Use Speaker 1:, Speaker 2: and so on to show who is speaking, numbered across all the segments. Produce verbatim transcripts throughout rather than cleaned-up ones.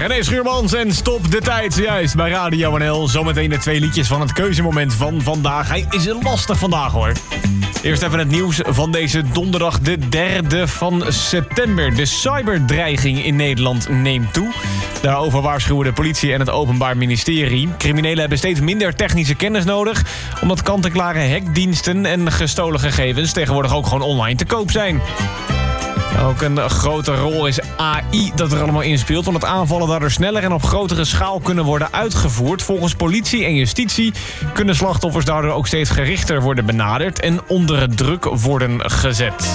Speaker 1: René Schuurmans en Stop de Tijd, juist bij Radio N L. Zometeen de twee liedjes van het keuzemoment van vandaag. Hij is lastig vandaag, hoor. Eerst even het nieuws van deze donderdag, de derde van september. De cyberdreiging in Nederland neemt toe. Daarover waarschuwen de politie en het Openbaar Ministerie. Criminelen hebben steeds minder technische kennis nodig, omdat kant-en-klare hackdiensten en gestolen gegevens tegenwoordig ook gewoon online te koop zijn. Ook een grote rol is A I dat er allemaal in speelt, omdat aanvallen daardoor sneller en op grotere schaal kunnen worden uitgevoerd. Volgens politie en justitie kunnen slachtoffers daardoor ook steeds gerichter worden benaderd en onder druk worden gezet.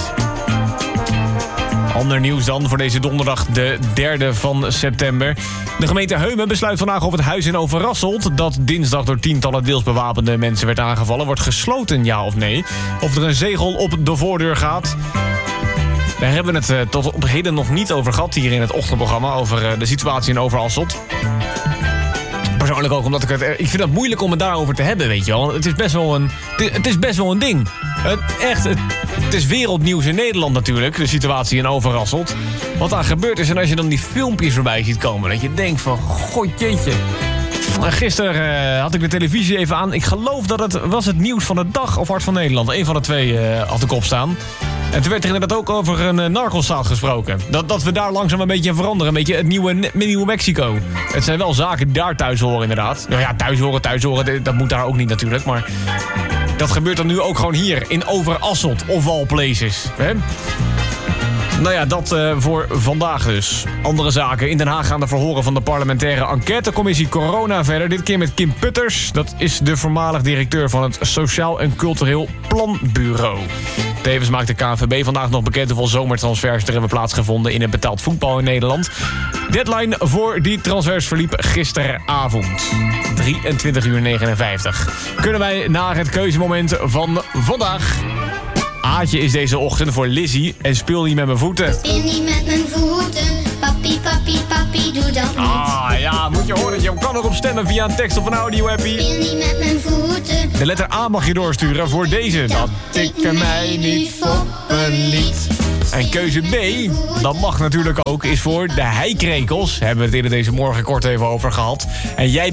Speaker 1: Ander nieuws dan voor deze donderdag, de derde van september. De gemeente Heumen besluit vandaag of het huis in Overasselt, dat dinsdag door tientallen deels bewapende mensen werd aangevallen, wordt gesloten, ja of nee. Of er een zegel op de voordeur gaat. Daar hebben we het uh, tot op heden nog niet over gehad hier in het ochtendprogramma, over uh, de situatie in Overasselt. Persoonlijk ook, omdat ik het... Ik vind het moeilijk om het daarover te hebben, weet je wel. Het is best wel een, het is best wel een ding. Het, echt, het, het is wereldnieuws in Nederland natuurlijk, de situatie in Overasselt. Wat daar gebeurd is, en als je dan die filmpjes voorbij ziet komen, dat je denkt van, god jeetje. Gisteren uh, had ik de televisie even aan. Ik geloof dat het was het nieuws van de dag of Hart van Nederland. Een van de twee uh, had ik opstaan. En toen werd er inderdaad ook over een uh, narcostaat gesproken. Dat, dat we daar langzaam een beetje veranderen. Een beetje het nieuwe, nieuwe Mexico. Het zijn wel zaken die daar thuis horen inderdaad. Nou ja, thuis horen, thuis horen, dat moet daar ook niet natuurlijk. Maar dat gebeurt dan nu ook gewoon hier in Overasselt, of all places. Hè? Nou ja, dat uh, voor vandaag dus. Andere zaken. In Den Haag gaan de verhoren van de parlementaire enquêtecommissie Corona verder. Dit keer met Kim Putters. Dat is de voormalig directeur van het Sociaal en Cultureel Planbureau. Tevens maakt de K N V B vandaag nog bekend hoeveel zomertransfers er hebben plaatsgevonden in het betaald voetbal in Nederland. Deadline voor die transfers verliep gisteravond. drieëntwintig uur negenenvijftig. Kunnen wij naar het keuzemoment van vandaag. Aatje is deze ochtend voor Lizzie en speel niet met mijn voeten.
Speaker 2: Speel niet met mijn voeten, papi, papi, papi, doe dat niet.
Speaker 1: Ah ja, moet je horen, je kan erop stemmen via een tekst of een audio-appie.
Speaker 2: Speel niet met mijn voeten.
Speaker 1: De letter A mag je doorsturen voor deze. Dat ik mij niet foppen liet. En keuze B, dat mag natuurlijk ook, is voor de heikrekels. Hebben we het eerder deze morgen kort even over gehad. En jij